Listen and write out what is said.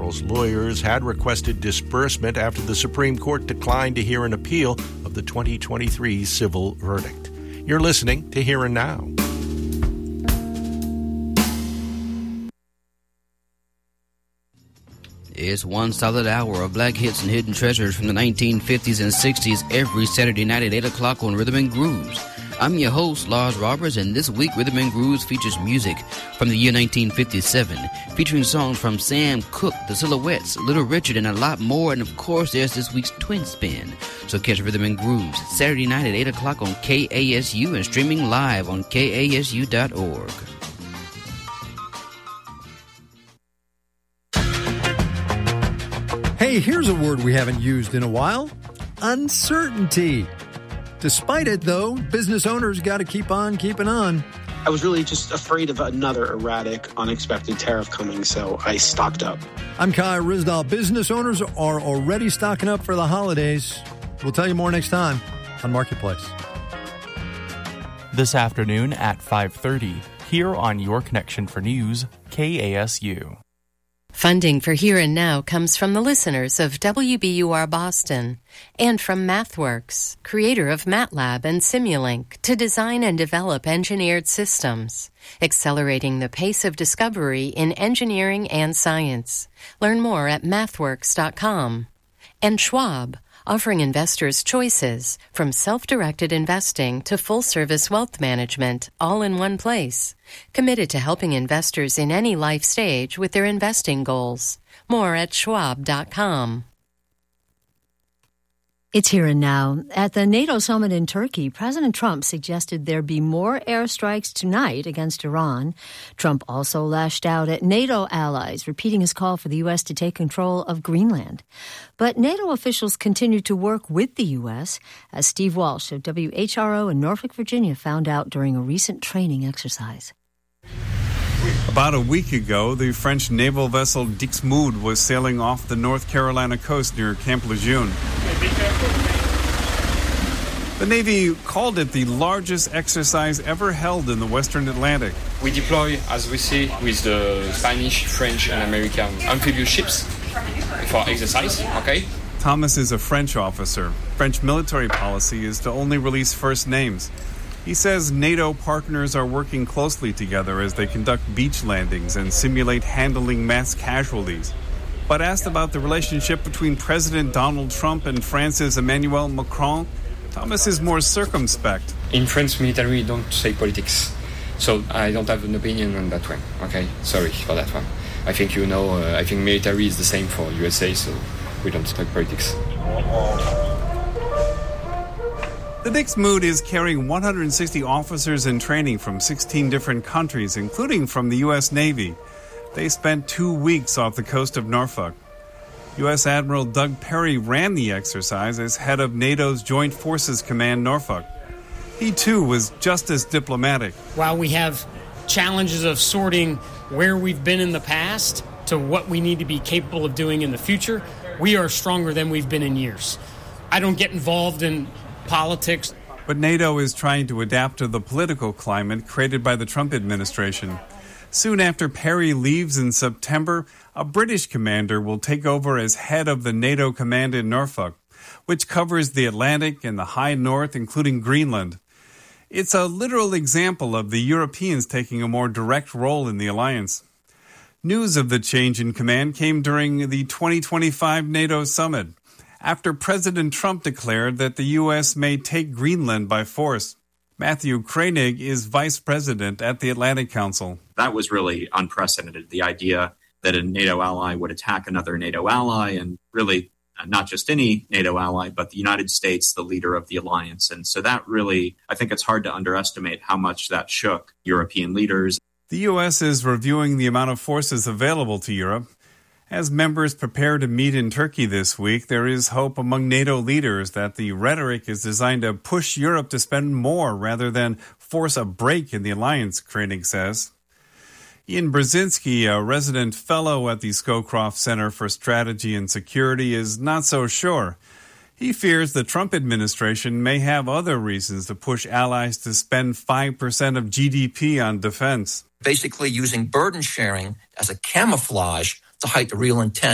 General's lawyers had requested disbursement after the Supreme Court declined to hear an appeal of the 2023 civil verdict. You're listening to Here and Now. It's one solid hour of black hits and hidden treasures from the 1950s and 60s every Saturday night at 8 o'clock on Rhythm and Grooves. I'm your host, Lars Roberts, and this week Rhythm and Grooves features music from the year 1957, featuring songs from Sam Cooke, The Silhouettes, Little Richard, and a lot more. And of course, there's this week's Twin Spin. So catch Rhythm and Grooves Saturday night at 8 o'clock on KASU and streaming live on KASU.org. Hey, here's a word we haven't used in a while. Uncertainty. Despite it, though, business owners got to keep on keeping on. I was really just afraid of another erratic, unexpected tariff coming, so I stocked up. I'm Kai Ryssdal. Business owners are already stocking up for the holidays. We'll tell you more next time on Marketplace. This afternoon at 5:30, here on Your Connection for News, KASU. Funding for Here and Now comes from the listeners of WBUR Boston and from MathWorks, creator of MATLAB and Simulink, to design and develop engineered systems, accelerating the pace of discovery in engineering and science. Learn more at mathworks.com. And Schwab, offering investors choices from self-directed investing to full-service wealth management, all in one place. Committed to helping investors in any life stage with their investing goals. More at schwab.com. It's Here and Now. At the NATO summit in Turkey, President Trump suggested there be more airstrikes tonight against Iran. Trump also lashed out at NATO allies, repeating his call for the U.S. to take control of Greenland. But NATO officials continue to work with the U.S., as Steve Walsh of WHRO in Norfolk, Virginia, found out during a recent training exercise. About a week ago, the French naval vessel Dixmude was sailing off the North Carolina coast near Camp Lejeune. The Navy called it the largest exercise ever held in the Western Atlantic. We deploy, as we see, with the Spanish, French, and American amphibious ships for exercise, okay? Thomas is a French officer. French military policy is to only release first names. He says NATO partners are working closely together as they conduct beach landings and simulate handling mass casualties. But asked about the relationship between President Donald Trump and France's Emmanuel Macron, Thomas is more circumspect. In French military, we don't say politics. So I don't have an opinion on that one, okay? Sorry for that one. I think you know, I think military is the same for USA, so we don't talk politics. The Dixmude is carrying 160 officers in training from 16 different countries, including from the U.S. Navy. They spent 2 weeks off the coast of Norfolk. U.S. Admiral Doug Perry ran the exercise as head of NATO's Joint Forces Command Norfolk. He, too, was just as diplomatic. While we have challenges of sorting where we've been in the past to what we need to be capable of doing in the future, we are stronger than we've been in years. I don't get involved in politics. But NATO is trying to adapt to the political climate created by the Trump administration. Soon after Perry leaves in September, a British commander will take over as head of the NATO command in Norfolk, which covers the Atlantic and the high north, including Greenland. It's a literal example of the Europeans taking a more direct role in the alliance. News of the change in command came during the 2025 NATO summit, after President Trump declared that the U.S. may take Greenland by force. Matthew Koenig is vice president at the Atlantic Council. That was really unprecedented, the idea that a NATO ally would attack another NATO ally, and really not just any NATO ally, but the United States, the leader of the alliance. And so that really, I think it's hard to underestimate how much that shook European leaders. The U.S. is reviewing the amount of forces available to Europe. As members prepare to meet in Turkey this week, there is hope among NATO leaders that the rhetoric is designed to push Europe to spend more rather than force a break in the alliance, Koenig says. Ian Brzezinski, a resident fellow at the Scowcroft Center for Strategy and Security, is not so sure. He fears the Trump administration may have other reasons to push allies to spend 5% of GDP on defense. Basically using burden sharing as a camouflage to hide the real intent.